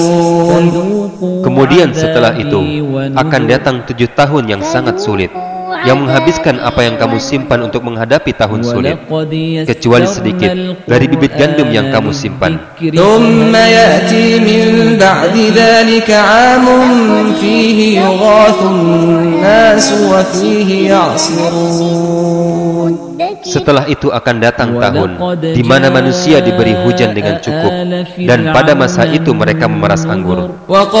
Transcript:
Kemudian setelah itu akan datang 7 tahun yang sangat sulit, yang menghabiskan apa yang kamu simpan untuk menghadapi tahun sulit, kecuali sedikit dari bibit gandum yang kamu simpan. ثم يأتي من بعد ذلك عام فيه يغاث الناس وفيه يعصرون. Setelah itu akan datang tahun di mana manusia diberi hujan dengan cukup, dan pada masa itu mereka memeras anggur.